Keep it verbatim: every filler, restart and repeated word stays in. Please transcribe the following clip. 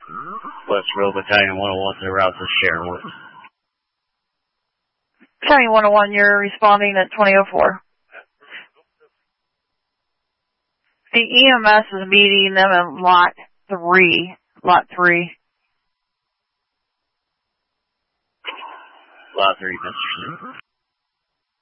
West Road Battalion one oh one to route to Sherwood. Battalion one oh one, you're responding at twenty oh four. The E M S is meeting them in lot three. Lot three. Lot three, Mister